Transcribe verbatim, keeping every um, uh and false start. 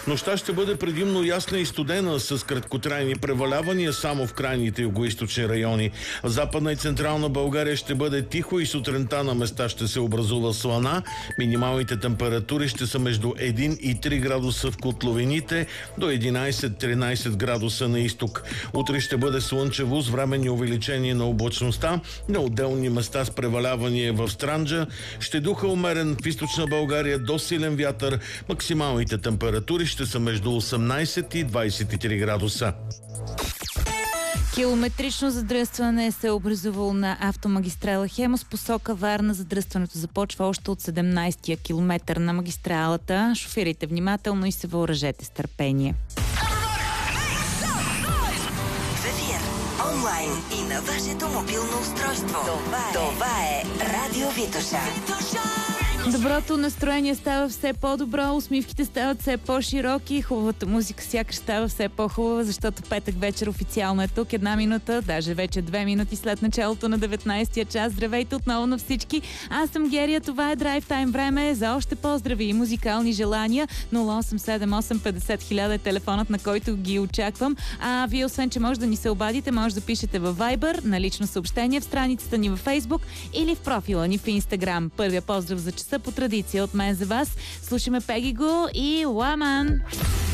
Нощта ще бъде предимно ясна и студена с краткотрайни превалявания само в крайните югоизточни райони. В Западна и Централна България ще бъде тихо и сутринта на места ще се образува слана. Минималните температури ще са между един и три градуса в котловините, до единайсет-тринайсет градуса на изток. Утре ще бъде слънчево с временни увеличение на облачността. На отделни места с превалявания в Странджа ще духа умерен в източна България до силен вятър. Максималните температури ще са между осемнайсет и двайсет и три градуса. Километрично задръстване се е образувало на автомагистрала Хемус посока Варна. Задръстването започва още от седемнайсетия километър на магистралата. Шофирайте внимателно и се въоръжете с търпение. В ефир, онлайн и на вашето мобилно устройство. Това е, Това е Радио Витоша. Доброто настроение става все по-добро, усмивките стават все по-широки, хубавата музика сякаш става все по-хубава, защото петък вечер официално е тук. Една минута, даже вече две минути след началото на деветнайсетия час. Здравейте отново на всички. Аз съм Герия, това е Драйв Тайм време за още по-здрави и музикални желания. нула осем седем осем петдесет хиляда е телефонът, на който ги очаквам. А вие, освен че може да ни се обадите, може да пишете във Viber, на лично съобщение в страницата ни във Facebook или в профила ни в Instagram. Първия поздрав за часа по традиция от мен за вас. Слушаме Пеги Го и Ламан.